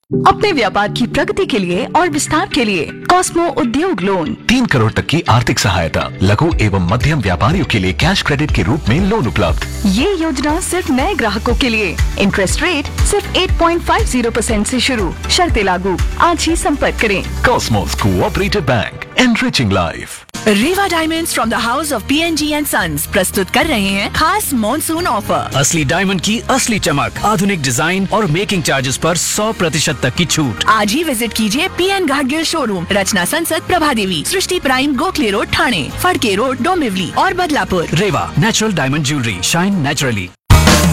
अपने व्यापार की प्रगति के लिए और विस्तार के लिए कॉस्मो उद्योग लोन 3 करोड़ तक की आर्थिक सहायता, लघु एवं मध्यम व्यापारियों के लिए कैश क्रेडिट के रूप में लोन उपलब्ध। ये योजना सिर्फ नए ग्राहकों के लिए। इंटरेस्ट रेट सिर्फ 8.50% से शुरू, शर्तें लागू। आज ही संपर्क करें। Cosmos cooperative bank, enriching life. Rewa diamonds from the house of PNG and sons प्रस्तुत कर रहे हैं खास मॉनसून ऑफर। असली डायमंड की असली चमक, आधुनिक डिजाइन और मेकिंग चार्जेस पर 100% तक की छूट। आज ही विजिट कीजिए PN घाटगिल शोरूम, रचना संसद, प्रभा देवी, सृष्टि prime, Gokhale road, Thane, Phadke road, Dombivli और बदलापुर। रेवा natural diamond jewellery, shine naturally.